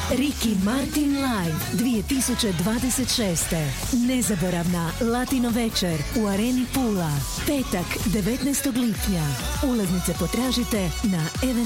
Ricky Martin Live 2026. Nezaboravna Latino večer u Areni Pula. Petak 19. lipnja. Ulaznice potražite na